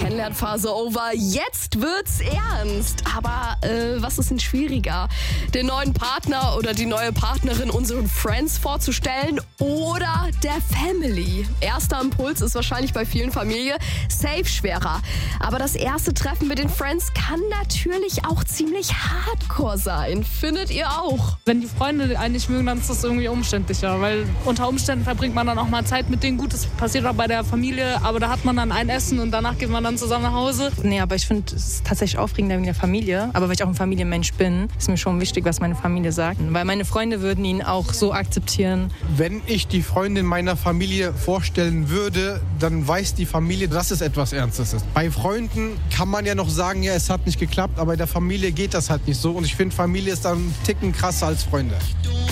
Kennenlernphase over. Jetzt wird's ernst. Aber was ist denn schwieriger? Den neuen Partner oder die neue Partnerin unseren Friends vorzustellen oder der Family? Erster Impuls ist wahrscheinlich bei vielen Familien safe schwerer. Aber das erste Treffen mit den Friends kann natürlich auch ziemlich hardcore sein. Findet ihr auch? Wenn die Freunde einen nicht mögen, dann ist das irgendwie umständlicher, weil unter Umständen verbringt man dann auch mal Zeit mit denen. Gut, das passiert auch bei der Familie, aber da hat man dann ein Essen und danach geht man dann zusammen nach Hause. Nee, aber ich finde es tatsächlich aufregender wegen der Familie. Aber weil ich auch ein Familienmensch bin, ist mir schon wichtig, was meine Familie sagt. Weil meine Freunde würden ihn auch so akzeptieren. Wenn ich die Freundin meiner Familie vorstellen würde, dann weiß die Familie, dass es etwas Ernstes ist. Bei Freunden kann man ja noch sagen, ja, es hat nicht geklappt, aber bei der Familie geht das halt nicht so. Und ich finde, Familie ist dann einen Ticken krasser als Freunde.